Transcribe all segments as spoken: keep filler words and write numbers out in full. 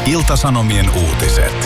Ilta-Sanomien uutiset.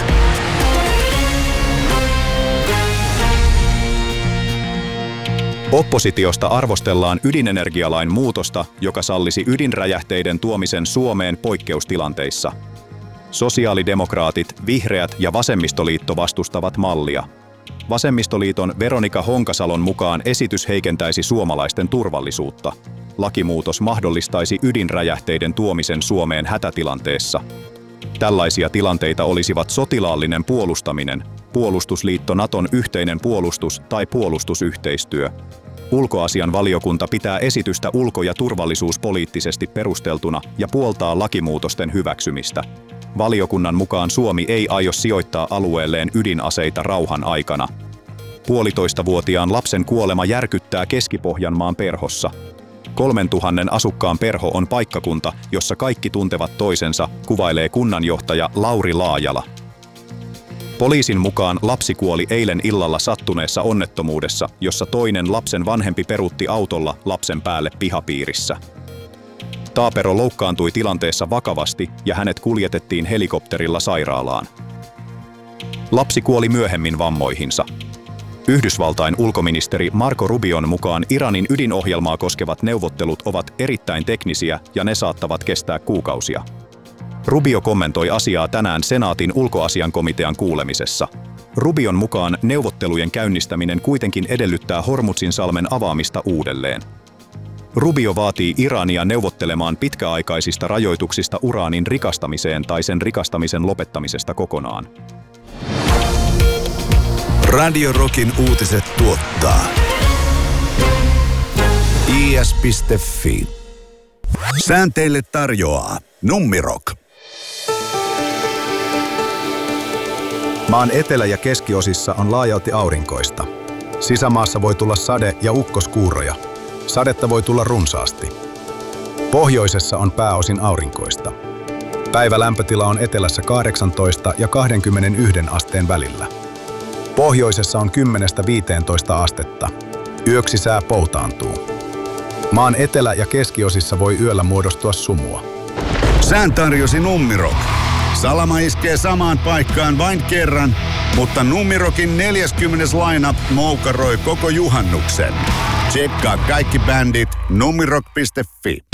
Oppositiosta arvostellaan ydinenergialain muutosta, joka sallisi ydinräjähteiden tuomisen Suomeen poikkeustilanteissa. Sosiaalidemokraatit, vihreät ja vasemmistoliitto vastustavat mallia. Vasemmistoliiton Veronika Honkasalon mukaan esitys heikentäisi suomalaisten turvallisuutta. Lakimuutos mahdollistaisi ydinräjähteiden tuomisen Suomeen hätätilanteessa. Tällaisia tilanteita olisivat sotilaallinen puolustaminen, puolustusliitto Naton yhteinen puolustus tai puolustusyhteistyö. Ulkoasianvaliokunta pitää esitystä ulko- ja turvallisuuspoliittisesti perusteltuna ja puoltaa lakimuutosten hyväksymistä. Valiokunnan mukaan Suomi ei aio sijoittaa alueelleen ydinaseita rauhan aikana. Puolitoistavuotiaan lapsen kuolema järkyttää Keski-Pohjanmaan Perhossa. Kolmentuhannen asukkaan Perho on paikkakunta, jossa kaikki tuntevat toisensa, kuvailee kunnanjohtaja Lauri Laajala. Poliisin mukaan lapsi kuoli eilen illalla sattuneessa onnettomuudessa, jossa toinen lapsen vanhempi peruutti autolla lapsen päälle pihapiirissä. Taapero loukkaantui tilanteessa vakavasti ja hänet kuljetettiin helikopterilla sairaalaan. Lapsi kuoli myöhemmin vammoihinsa. Yhdysvaltain ulkoministeri Marco Rubion mukaan Iranin ydinohjelmaa koskevat neuvottelut ovat erittäin teknisiä ja ne saattavat kestää kuukausia. Rubio kommentoi asiaa tänään Senaatin ulkoasiankomitean kuulemisessa. Rubion mukaan neuvottelujen käynnistäminen kuitenkin edellyttää Hormuzin-salmen avaamista uudelleen. Rubio vaatii Irania neuvottelemaan pitkäaikaisista rajoituksista uraanin rikastamiseen tai sen rikastamisen lopettamisesta kokonaan. Radio Rockin uutiset tuottaa I S piste F I. Sään teille tarjoaa Nummirock. Maan etelä- ja keskiosissa on laajalti aurinkoista. Sisämaassa voi tulla sade- ja ukkoskuuroja. Sadetta voi tulla runsaasti. Pohjoisessa on pääosin aurinkoista. Päivälämpötila on etelässä kahdeksantoista ja kaksikymmentäyksi asteen välillä. Pohjoisessa on kymmenestä viiteentoista astetta. Yöksi sää poutaantuu. Maan etelä- ja keskiosissa voi yöllä muodostua sumua. Sään tarjosi Nummirock. Salama iskee samaan paikkaan vain kerran, mutta Nummirockin neljäskymmenes lineup moukaroi koko juhannuksen. Tsekkaa kaikki bändit nummirock piste F I.